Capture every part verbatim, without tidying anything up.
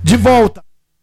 De volta.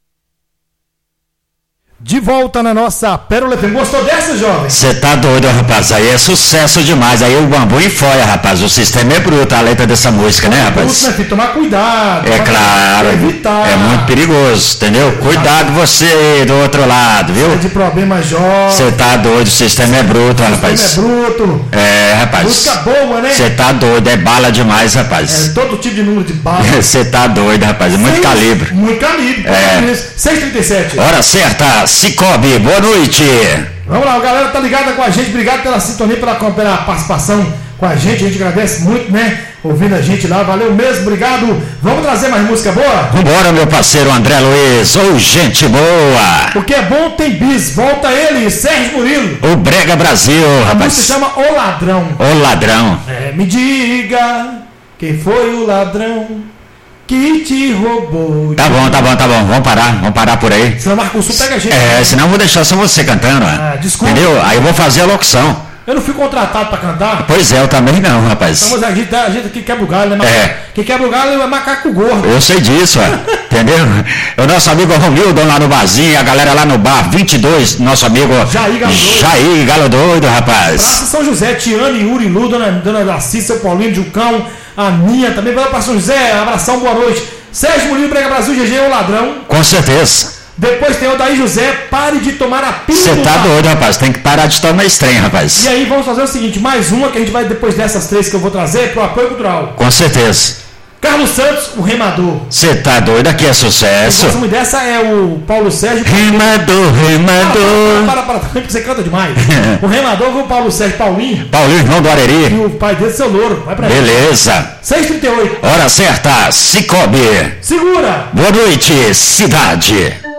De volta na nossa Pérola F M. Gostou dessa, jovem? Você tá doido, rapaz. Aí é sucesso demais. Aí o bambu enfoia, rapaz. O sistema é bruto, a letra dessa música, né, rapaz? Bruto, né, filho? Tomar cuidado. É claro. Evitar. É muito perigoso, entendeu? Cuidado você aí do outro lado, viu? É de problema jovem. Você tá doido, o sistema é bruto, rapaz. O sistema é bruto. É, rapaz. Música boa, né? Você tá doido, é bala demais, rapaz. É, todo tipo de número de bala. Você tá doido, rapaz. É muito Seis, calibre. Muito calibre. É. seis e trinta e sete. Hora certa, Cicobi, boa noite. Vamos lá, a galera tá ligada com a gente. Obrigado pela sintonia, pela, pela participação com a gente. A gente agradece muito, né? Ouvindo a gente lá. Valeu mesmo, obrigado. Vamos trazer mais música boa? Vambora, meu parceiro André Luiz. Ô, gente boa. O que é bom tem bis. Volta ele, Sérgio Murilo. O Brega Brasil, a rapaz. música chama O Ladrão. O Ladrão. É, me diga quem foi o ladrão que te roubou. Tá bom, tá bom, tá bom. Vamos parar, vamos parar por aí. Senão Marco Sul pega a gente. É, senão eu vou deixar só você cantando, ah, desculpa. Entendeu? Aí eu vou fazer a locução. Eu não fui contratado pra cantar. Pois é, eu também não, rapaz. Então, a gente, a gente aqui quebra o galho, né? É. Quem quebra o galho é macaco gordo. Eu sei disso, ó. Entendeu? O nosso amigo Romildo lá no barzinho, a galera lá no bar vinte e dois, nosso amigo Jair Galo Doido. Jair Galo Doido, rapaz. Praça São José, Tiane, Yuri, Lu, Dona, Dona Daci, seu Paulinho, Jucão, a Ninha, também vai para São José, abração, boa noite. Sérgio Murilo, Brega Brasil, G G é o ladrão. Com certeza. Depois tem o Daí José, pare de tomar a pílula. Você tá doido, rapaz, tem que parar de tomar esse trem, rapaz. E aí vamos fazer o seguinte, mais uma que a gente vai depois dessas três que eu vou trazer pro apoio cultural. Com certeza. Carlos Santos, o Remador. Você tá doido, aqui é sucesso. O dessa é o Paulo Sérgio. Remador, Remador. Para, para, para, para, porque você canta demais. O Remador com o Paulo Sérgio Paulinho. Paulinho, irmão do Areri. E o pai dele, seu louro. Vai pra beleza. seis e trinta e oito. Hora certa, Cicobi. Segura. Boa noite, cidade.